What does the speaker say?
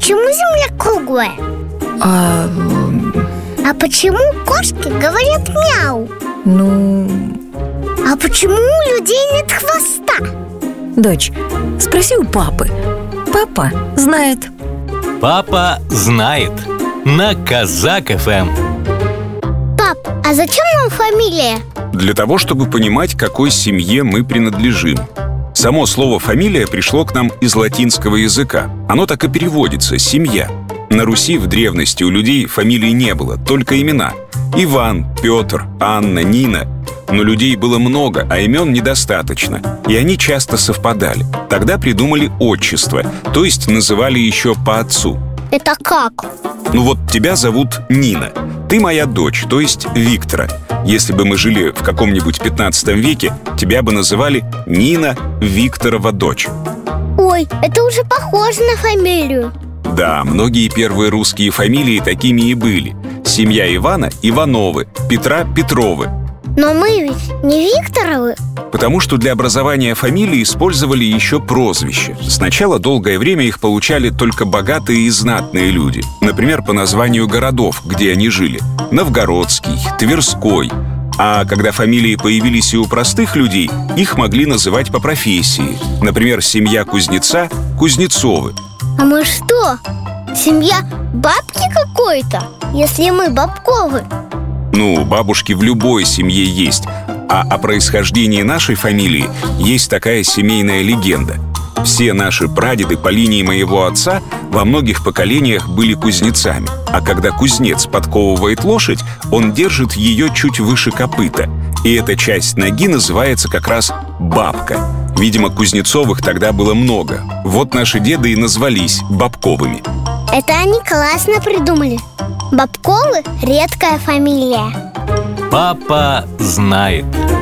почему Земля круглая? А почему кошки говорят мяу? А почему у людей нет хвоста? Дочь, спроси у папы. Папа знает. Папа знает. На Казак ФМ. Пап, а зачем нам фамилия? Для того, чтобы понимать, к какой семье мы принадлежим. Само слово «фамилия» пришло к нам из латинского языка. Оно так и переводится – «семья». На Руси в древности у людей фамилий не было, только имена. Иван, Петр, Анна, Нина. Но людей было много, а имен недостаточно, и они часто совпадали. Тогда придумали отчество, то есть называли еще по отцу. Это как? Ну вот тебя зовут Нина. Ты моя дочь, то есть Виктора. Если бы мы жили в каком-нибудь 15 веке, тебя бы называли Нина Викторова дочь. Ой, это уже похоже на фамилию. Да, многие первые русские фамилии такими и были. Семья Ивана – Ивановы, Петра – Петровы. Но мы ведь не Викторовы. Потому что для образования фамилии использовали еще прозвища. Сначала долгое время их получали только богатые и знатные люди. Например, по названию городов, где они жили. Новгородский, Тверской. А когда фамилии появились и у простых людей, их могли называть по профессии. Например, семья кузнеца – Кузнецовы. А мы что, семья бабки какой-то, если мы Бабковы? Ну, бабушки в любой семье есть. А о происхождении нашей фамилии есть такая семейная легенда. Все наши прадеды по линии моего отца во многих поколениях были кузнецами. А когда кузнец подковывает лошадь, он держит ее чуть выше копыта. И эта часть ноги называется как раз бабка. Видимо, Кузнецовых тогда было много. Вот наши деды и назвались Бабковыми. Это они классно придумали. Бабковы – редкая фамилия. Папа знает.